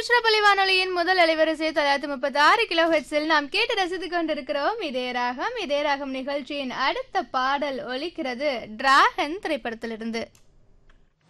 திருச்சிராப்பள்ளி வானொலியின் முதல் அலைவரிசை 936 கிலோ ஹெர்ட்ஸில் நாம் கேட்டு ரசித்துக் கொண்டிருக்கிறோம். இதே ராகம் நிகழ்ச்சியின் அடுத்த பாடல் ஒலிக்கிறது டிராகன் திரைப்படத்திலிருந்து.